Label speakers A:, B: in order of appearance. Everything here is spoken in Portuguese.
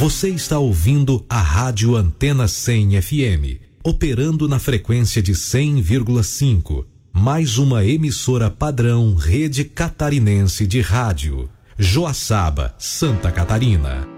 A: Você está ouvindo a Rádio Antena 100 FM, operando na frequência de 100,5. Mais uma emissora padrão Rede Catarinense de Rádio. Joaçaba, Santa Catarina.